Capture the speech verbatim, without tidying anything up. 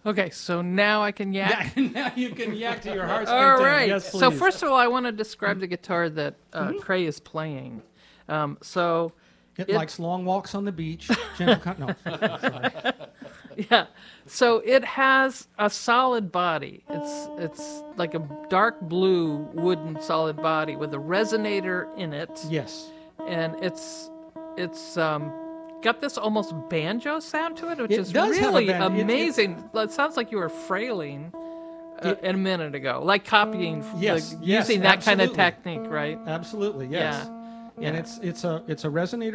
Okay, so now I can yak. Yeah, now you can yak to your heart's All content. right. Yes, So please. first of all, I want to describe the guitar that uh, mm-hmm. Cray is playing. Um, so it, it likes long walks on the beach. Gentle con- no. Sorry. Yeah. So it has a solid body. It's it's like a dark blue wooden solid body with a resonator in it. Yes. And it's it's um, got this almost banjo sound to it, which it is does really have a ban- amazing. It, it sounds like you were frailing uh, it, a minute ago, like copying, yes, the, yes, using that absolutely. kind of technique, right? Absolutely, yes. Yeah. Yeah. And it's it's a it's a resonator